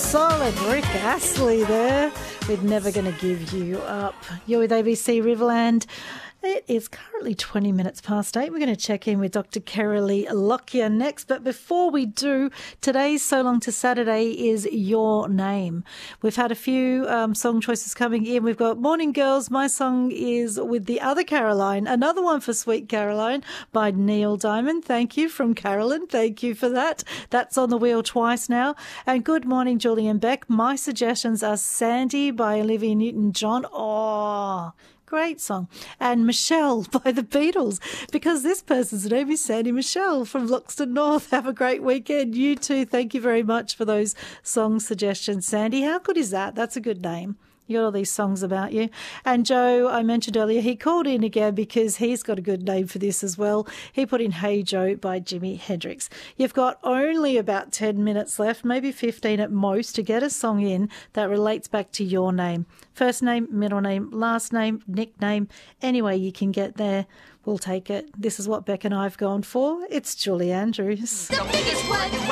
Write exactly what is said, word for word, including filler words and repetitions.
solid Rick Astley there with Never Gonna Give You Up. You're with A B C Riverland. It is currently twenty minutes past eight. We're going to check in with Doctor Kerilee Lockyer next. But before we do, today's So Long to Saturday is Your Name. We've had a few um, song choices coming in. We've got Morning Girls. My song is with the other Caroline. Another one for Sweet Caroline by Neil Diamond. Thank you from Carolyn. Thank you for that. That's on the wheel twice now. And Good Morning, Julian Beck. My suggestions are Sandy by Olivia Newton-John. Oh, great song. And Michelle by the Beatles, because this person's name is Sandy Michelle from Loxton North. Have a great weekend. You too. Thank you very much for those song suggestions, Sandy. How good is that? That's a good name. You got all these songs about you. And Joe, I mentioned earlier, he called in again because he's got a good name for this as well. He put in Hey Joe by Jimi Hendrix. You've got only about ten minutes left, maybe fifteen at most, to get a song in that relates back to your name. First name, middle name, last name, nickname, any way you can get there, we'll take it. This is what Beck and I have gone for. It's Julie Andrews. The biggest one.